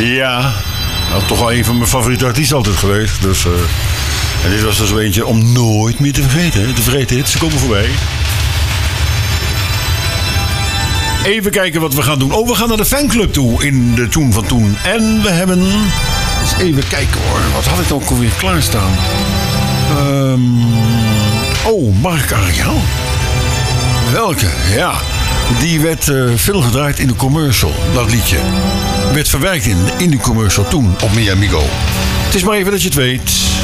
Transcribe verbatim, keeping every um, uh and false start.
Ja, nou, toch wel een van mijn favoriete artiesten altijd geweest. Dus, uh, en dit was er zo eentje om nooit meer te vergeten. Hè? De vergeten hits, ze komen voorbij. Even kijken wat we gaan doen. Oh, we gaan naar de fanclub toe in de Toen van Toen. En we hebben... Eens even kijken hoor. Wat had ik dan ook alweer klaarstaan? Um... Oh, Mark Ariel. Welke? Ja. Die werd uh, veel gedraaid in de commercial. Dat liedje. Werd verwerkt in, in de commercial toen op Mi Amigo. Het is maar even dat je het weet.